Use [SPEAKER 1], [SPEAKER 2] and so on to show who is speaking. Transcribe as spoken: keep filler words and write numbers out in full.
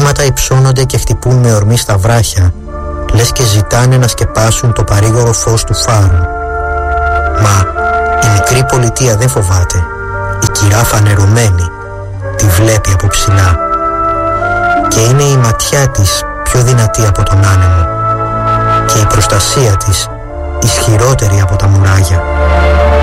[SPEAKER 1] κύματα υψώνονται και χτυπούν με ορμή στα βράχια, λες και ζητάνε να σκεπάσουν το παρήγορο φως του φάρου. Μα η μικρή πολιτεία δεν φοβάται. Η κυρά φανερωμένη τη βλέπει από ψηλά και είναι η ματιά της πιο δυνατή από τον άνεμο και η προστασία της ισχυρότερη από τα μουράγια.